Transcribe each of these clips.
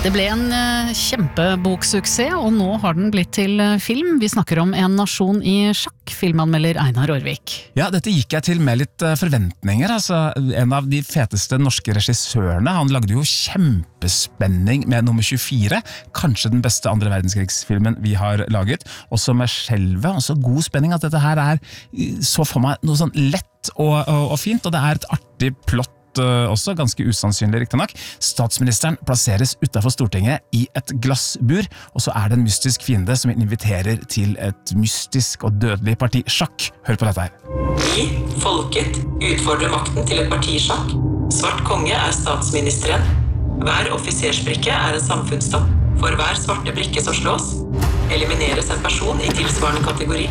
Det ble en kjempeboksuksess, og nå har den blitt til film. Vi snakker om En nasjon i sjakk, filmanmelder Einar Aarvik. Ja, dette gikk jeg til med litt forventninger. Altså, en av de feteste norske regissørene, han lagde jo kjempespenning med nummer 24, kanskje den beste andre verdenskrigsfilmen vi har laget, også med skjelvet, også god spenning, at dette her så for meg noe sånn lett og fint, og det et artig plott også, ganske usannsynlig riktig nok. Statsministeren plasseres utenfor Stortinget i et glassbur, og så det en mystisk fiende som inviterer til et mystisk og dødelig parti sjakk. Hør på dette her. Vi, folket, utfordrer makten til et parti sjakk. Svart konge statsministeren. Hver offisersbrikke en samfunnstopp. For hver svarte brikke som slås, elimineres en person i tilsvarende kategori.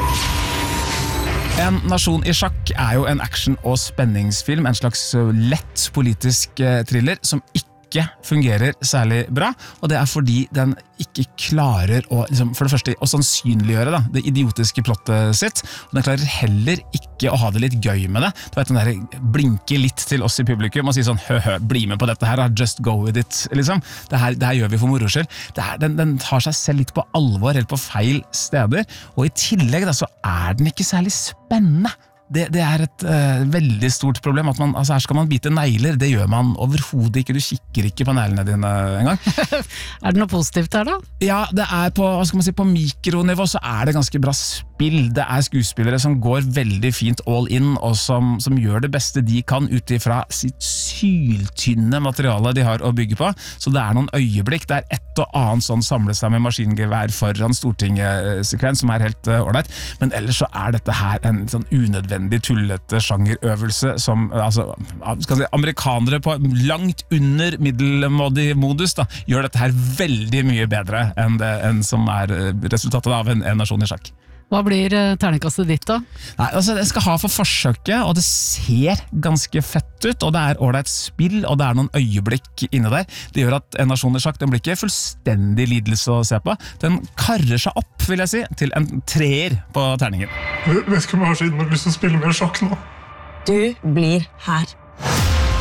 En nasjon i sjakk jo en action- og spenningsfilm, en slags lett politisk thriller som ikke fungerer særlig bra, og det fordi den ikke klarer å, liksom, for det første, å sannsynliggjøre det idiotiske plottet sitt, og den klarer heller ikke å ha det litt gøy med det. Du vet, den der blinker litt til oss i publikum og sier sånn, hø, bli med på dette her, just go with it, liksom. Det her gjør vi for moro skyld. Den tar seg selv litt på alvor, helt på feil steder, og i tillegg da, så den ikke særlig spennende. Det et veldig stort problem, at her skal man bite negler, det gjør man overhodet ikke, du kikker ikke på neglene dine en gang. Det noe positivt her da? Ja, det på, hva skal man si, på mikronivå så det ganske bra spill, det skuespillere som går veldig fint all in, og som gjør det beste de kan utifra sitt syltynne materiale de har å bygge på, så det noen øyeblikk, det et og annet sånn samlet seg med maskingevær foran Stortinget-sekvens, som helt ordentlig, men ellers så dette her en sånn unødvendig tullete sjangerøvelse som skal si, amerikanere på langt under middelmådig modus da, gjør dette her veldig mye bedre enn som resultatet av en nasjon i sjakk. Hva blir terningkastet ditt da? Nei, det skal ha for forsøket, og det ser ganske fett ut, og det ordentlig spill, og det noen øyeblikk inne der. Det gjør at En nasjon i sjakk, den blir ikke fullstendig lidelse å se på. Den karrer seg opp, vil jeg si, til en 3er på terningen. Jeg vet ikke om jeg har så innmari lyst til å spille mer sjakk nå. Du blir her.